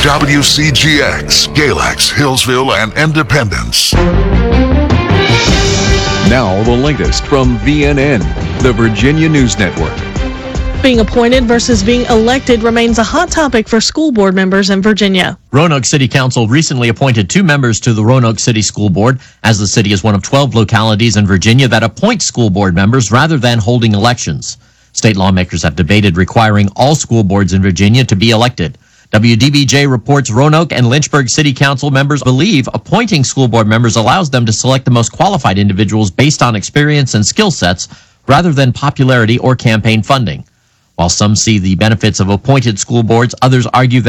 WCGX, Galax, Hillsville, and Independence. Now the latest from VNN, the Virginia News Network. Being appointed versus being elected remains a hot topic for school board members in Virginia. Roanoke City Council recently appointed 2 members to the Roanoke City School Board, as the city is one of 12 localities in Virginia that appoint school board members rather than holding elections. State lawmakers have debated requiring all school boards in Virginia to be elected. WDBJ reports Roanoke and Lynchburg City Council members believe appointing school board members allows them to select the most qualified individuals based on experience and skill sets rather than popularity or campaign funding. While some see the benefits of appointed school boards, others argue that